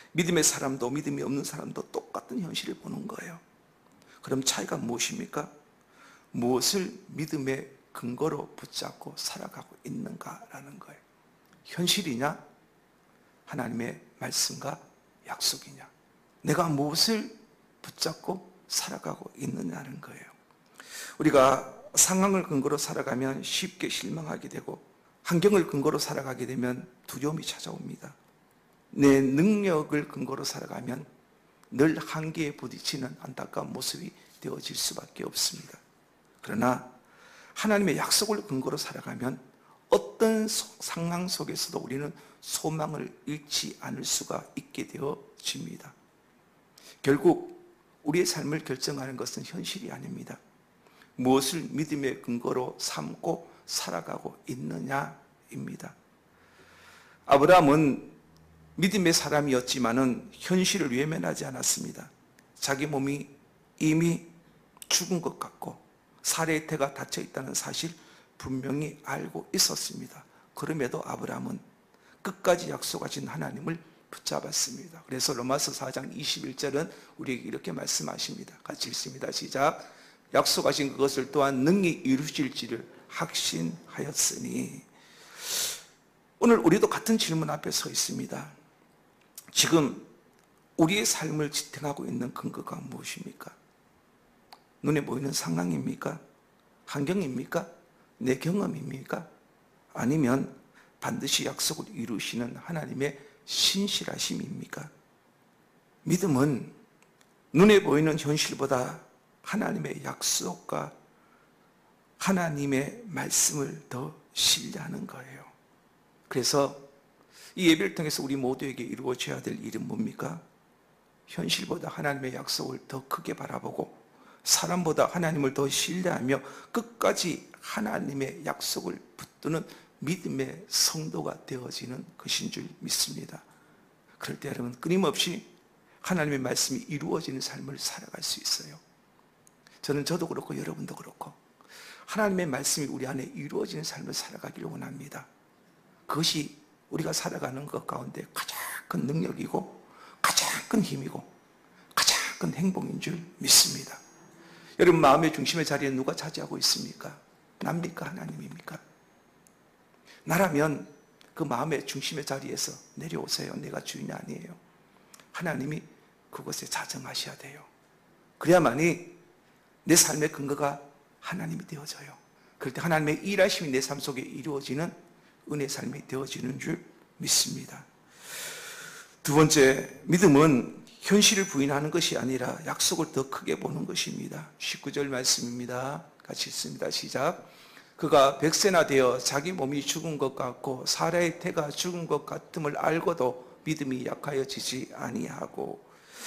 믿음의 사람도 믿음이 없는 사람도 똑같은 현실을 보는 거예요. 그럼 차이가 무엇입니까? 무엇을 믿음의 근거로 붙잡고 살아가고 있는가라는 거예요. 현실이냐? 하나님의 말씀과 약속이냐? 내가 무엇을 붙잡고 살아가고 있느냐는 거예요. 우리가 상황을 근거로 살아가면 쉽게 실망하게 되고, 환경을 근거로 살아가게 되면 두려움이 찾아옵니다. 내 능력을 근거로 살아가면 늘 한계에 부딪히는 안타까운 모습이 되어질 수밖에 없습니다. 그러나 하나님의 약속을 근거로 살아가면 어떤 상황 속에서도 우리는 소망을 잃지 않을 수가 있게 되어집니다. 결국 우리의 삶을 결정하는 것은 현실이 아닙니다. 무엇을 믿음의 근거로 삼고 살아가고 있느냐입니다. 아브라함은 믿음의 사람이었지만은 현실을 외면하지 않았습니다. 자기 몸이 이미 죽은 것 같고 사례의 태가 닫혀 있다는 사실 분명히 알고 있었습니다. 그럼에도 아브라함은 끝까지 약속하신 하나님을 붙잡았습니다. 그래서 로마서 4장 21절은 우리에게 이렇게 말씀하십니다. 같이 읽습니다. 시작. 약속하신 그것을 또한 능히 이루실지를 확신하였으니. 오늘 우리도 같은 질문 앞에 서 있습니다. 지금 우리의 삶을 지탱하고 있는 근거가 무엇입니까? 눈에 보이는 상황입니까? 환경입니까? 내 경험입니까? 아니면 반드시 약속을 이루시는 하나님의 신실하심입니까? 믿음은 눈에 보이는 현실보다 하나님의 약속과 하나님의 말씀을 더 신뢰하는 거예요. 그래서 이 예배를 통해서 우리 모두에게 이루어져야 될 일은 뭡니까? 현실보다 하나님의 약속을 더 크게 바라보고 사람보다 하나님을 더 신뢰하며 끝까지 하나님의 약속을 붙드는 믿음의 성도가 되어지는 것인 줄 믿습니다. 그럴 때 여러분 끊임없이 하나님의 말씀이 이루어지는 삶을 살아갈 수 있어요. 저도 그렇고 여러분도 그렇고 하나님의 말씀이 우리 안에 이루어지는 삶을 살아가기를 원합니다. 그것이 우리가 살아가는 것 가운데 가장 큰 능력이고 가장 큰 힘이고 가장 큰 행복인 줄 믿습니다. 여러분 마음의 중심의 자리에 누가 차지하고 있습니까? 나입니까? 하나님입니까? 나라면 그 마음의 중심의 자리에서 내려오세요. 내가 주인이 아니에요. 하나님이 그곳에 자정하셔야 돼요. 그래야만이 내 삶의 근거가 하나님이 되어져요. 그럴 때 하나님의 일하심이 내 삶 속에 이루어지는 은혜 삶이 되어지는 줄 믿습니다. 두 번째, 믿음은 현실을 부인하는 것이 아니라 약속을 더 크게 보는 것입니다. 19절 말씀입니다. 같이 읽습니다. 시작. 그가 100세나 되어 자기 몸이 죽은 것 같고 사라의 태가 죽은 것 같음을 알고도 믿음이 약하여지지 아니하고.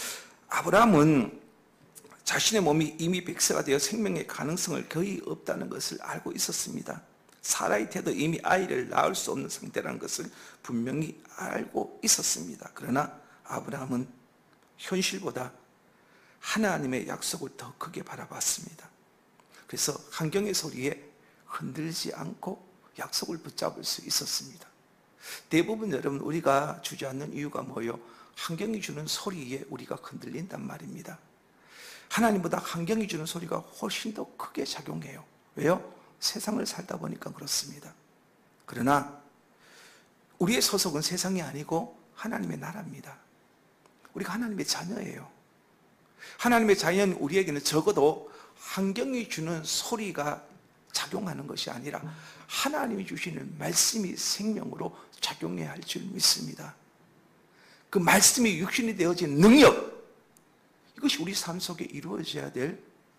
아브라함은 자신의 몸이 이미 100세가 되어 생명의 가능성을 거의 없다는 것을 알고 있었습니다. 사라의 태도 이미 아이를 낳을 수 없는 상태라는 것을 분명히 알고 있었습니다. 그러나 아브라함은 현실보다 하나님의 약속을 더 크게 바라봤습니다. 그래서 환경의 소리에 흔들지 않고 약속을 붙잡을 수 있었습니다. 대부분 여러분 우리가 주저앉는 이유가 뭐예요? 환경이 주는 소리에 우리가 흔들린단 말입니다. 하나님보다 환경이 주는 소리가 훨씬 더 크게 작용해요. 왜요? 세상을 살다 보니까 그렇습니다. 그러나 우리의 소속은 세상이 아니고 하나님의 나라입니다. 우리가 하나님의 자녀예요. 하나님의 자녀는 우리에게는 적어도 환경이 주는 소리가 작용하는 것이 아니라 하나님이 주시는 말씀이 생명으로 작용해야 할 줄 믿습니다. 그 말씀이 육신이 되어진 능력, 이것이 우리 삶 속에 이루어져야 될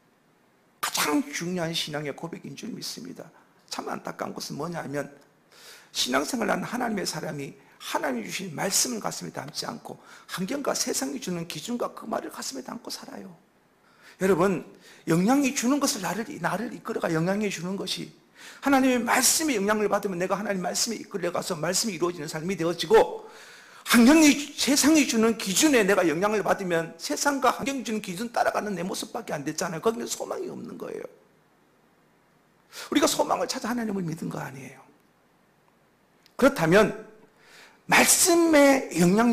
가장 중요한 신앙의 고백인 줄 믿습니다. 참 안타까운 것은 뭐냐면 신앙생활을 하는 하나님의 사람이 하나님이 주신 말씀을 가슴에 담지 않고 환경과 세상이 주는 기준과 그 말을 가슴에 담고 살아요. 여러분, 영향이 주는 것을 나를 이끌어가 영향이 주는 것이 하나님의 말씀에 영향을 받으면 내가 하나님 말씀에 이끌려가서 말씀이 이루어지는 삶이 되어지고, 환경이 세상이 주는 기준에 내가 영향을 받으면 세상과 환경이 주는 기준 따라가는 내 모습밖에 안 됐잖아요. 거기는 소망이 없는 거예요. 우리가 소망을 찾아 하나님을 믿은 거 아니에요. 그렇다면 말씀의 영향